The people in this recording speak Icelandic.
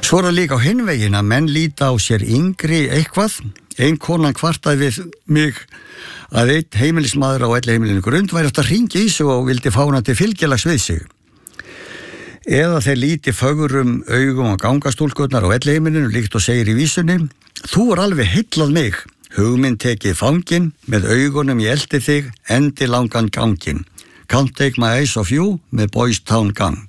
Svo það líka á hinvegin að menn líta á sér yngri eitthvað. Ein konan kvartaði við mig að einn heimilismaður á elliheimilinu Grund væri eftir að hringja í sig og vildi fá hana til fylgjalags við sig. Eða þeir líti fögrum augum á gangastúlkurnar á elliheimilinu líkt og segir í vísunni: Þú alveg heillað mig, hugmynd tekið fangin, með augunum ég eldi þig, endi langan gangin. Can't take my eyes off you með Boys Town Gang.